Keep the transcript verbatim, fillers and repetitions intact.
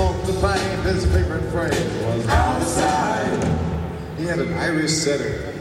smoked the pipe. His favorite phrase was outside. He had an Irish setter.